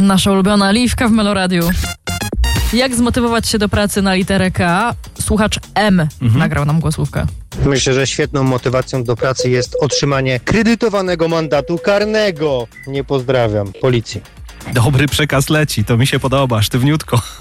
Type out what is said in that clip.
Nasza ulubiona Liwka w Meloradiu. Jak zmotywować się do pracy na literę K? Słuchacz M nagrał nam głosówkę. Myślę, że świetną motywacją do pracy jest otrzymanie kredytowanego mandatu karnego. Nie pozdrawiam. Policji. Dobry przekaz leci, to mi się podoba, sztywniutko.